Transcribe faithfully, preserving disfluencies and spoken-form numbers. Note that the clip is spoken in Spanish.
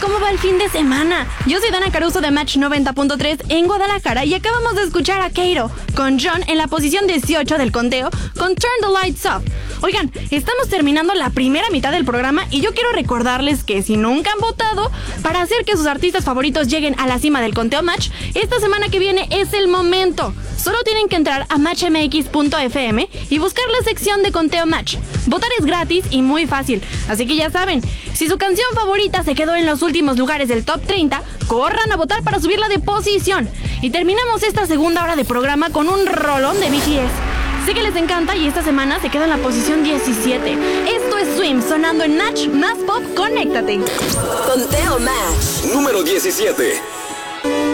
¿cómo va el fin de semana? Yo soy Dana Caruso de Match noventa punto tres en Guadalajara y acabamos de escuchar a Keiro con John en la posición dieciocho del conteo con Turn the Lights Off. Oigan, estamos terminando la primera mitad del programa y yo quiero recordarles que si nunca han votado para hacer que sus artistas favoritos lleguen a la cima del conteo Match, esta semana que viene es el momento. Solo tienen que entrar a match m x punto f m y buscar la sección de conteo Match. Votar es gratis y muy fácil, así que ya saben, si su canción favorita se quedó en los últimos lugares del top treinta, corran a votar para subirla de posición. Y terminamos esta segunda hora de programa con un rolón de B T S. Sé que les encanta y esta semana se queda en la posición diecisiete. Esto es Swim, sonando en Match Más Pop, conéctate. Conteo Match número diecisiete.